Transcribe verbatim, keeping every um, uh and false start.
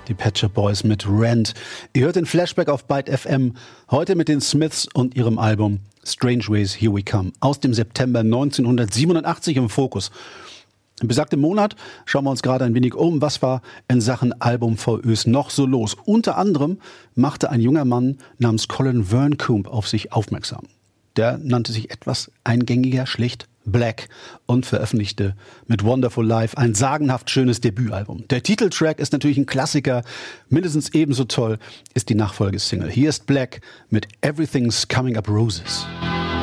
Die Pet Shop Boys mit Rent. Ihr hört den Flashback auf Byte F M. Heute mit den Smiths und ihrem Album Strange Ways, Here We Come. Aus dem September neunzehnhundertsiebenundachtzig im Fokus. Im besagten Monat schauen wir uns gerade ein wenig um, was war in Sachen Album-V Ös noch so los. Unter anderem machte ein junger Mann namens Colin Wernkoop auf sich aufmerksam. Der nannte sich etwas eingängiger schlicht Black und veröffentlichte mit Wonderful Life ein sagenhaft schönes Debütalbum. Der Titeltrack ist natürlich ein Klassiker, mindestens ebenso toll ist die Nachfolgesingle. Hier ist Black mit Everything's Coming Up Roses.